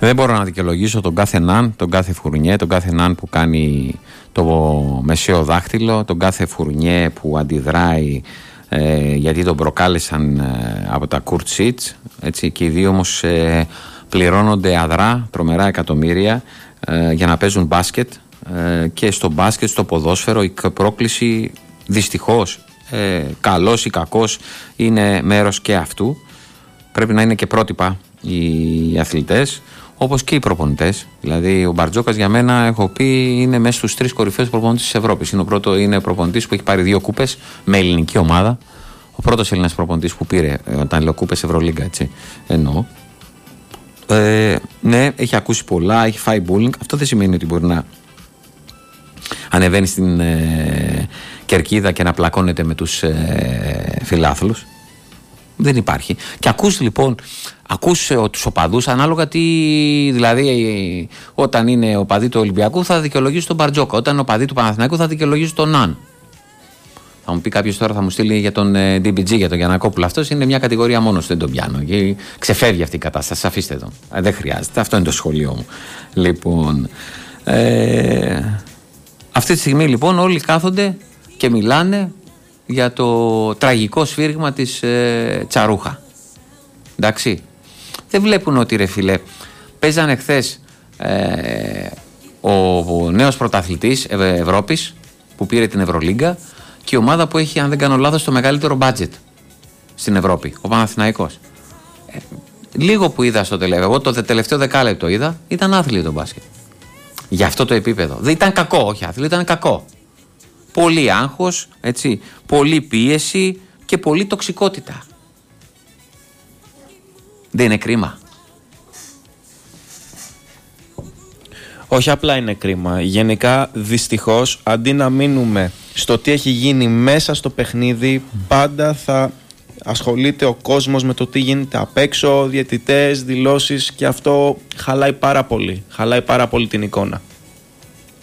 Δεν μπορώ να δικαιολογήσω τον κάθε Ναν, τον κάθε Φουρνιέ, τον κάθε Ναν που κάνει το μεσαίο δάχτυλο, τον κάθε Φουρνιέ που αντιδράει γιατί τον προκάλεσαν από τα Kurt Sitz, έτσι, και οι δύο όμως πληρώνονται αδρά, τρομερά εκατομμύρια για να παίζουν μπάσκετ, και στο μπάσκετ, στο ποδόσφαιρο η πρόκληση δυστυχώς, καλός ή κακός, είναι μέρος και αυτού. Πρέπει να είναι και πρότυπα οι αθλητές, όπως και οι προπονητές. Δηλαδή ο Μπαρτζόκας για μένα, έχω πει, είναι μέσα στους 3 κορυφαίους προπονητές της Ευρώπης. Είναι προπονητής που έχει πάρει 2 κούπες με ελληνική ομάδα. Ο πρώτος Έλληνας προπονητής που πήρε, όταν λέω κούπες, Ευρωλίγκα, έτσι εννοώ. Ναι, έχει ακούσει πολλά, έχει φάει bullying. Αυτό δεν σημαίνει ότι μπορεί να ανεβαίνει στην κερκίδα και να πλακώνεται με τους φιλάθλους. Δεν υπάρχει. Και ακούς λοιπόν, τους οπαδούς ανάλογα τι. Δηλαδή, όταν είναι οπαδοί του Ολυμπιακού θα δικαιολογήσει τον Μπαρτζόκα. Όταν είναι οπαδοί του Παναθηναϊκού θα δικαιολογήσει τον Ναν. Θα μου πει κάποιος τώρα, θα μου στείλει για τον DBG, για τον Γιαννακόπουλο. Αυτός είναι μια κατηγορία μόνος, δεν τον πιάνω. Και ξεφεύγει αυτή η κατάσταση. Αφήστε τον. Δεν χρειάζεται. Αυτό είναι το σχολείο μου. Λοιπόν. Αυτή τη στιγμή λοιπόν όλοι κάθονται και μιλάνε για το τραγικό σφύριγμα της Τσαρούχα. Εντάξει. Δεν βλέπουν ότι, ρε φίλε, παίζανε χθες ο νέος πρωταθλητής Ευρώπης που πήρε την Ευρωλίγκα και η ομάδα που έχει, αν δεν κάνω λάθος, το μεγαλύτερο μπάτζετ στην Ευρώπη, ο Παναθηναϊκός. Λίγο που είδα στο τελευταίο, εγώ το τελευταίο δεκάλεπτο είδα, ήταν άθλητο το μπάσκετ. Για αυτό το επίπεδο. Δεν ήταν κακό, όχι άθλητο, ήταν κακό. Πολύ άγχος, έτσι, πολύ πίεση και πολύ τοξικότητα. Δεν είναι κρίμα? Όχι απλά είναι κρίμα. Γενικά, δυστυχώς, αντί να μείνουμε στο τι έχει γίνει μέσα στο παιχνίδι, πάντα θα ασχολείται ο κόσμος με το τι γίνεται απ' έξω, διαιτητές, δηλώσεις, και αυτό χαλάει πάρα πολύ. Χαλάει πάρα πολύ την εικόνα.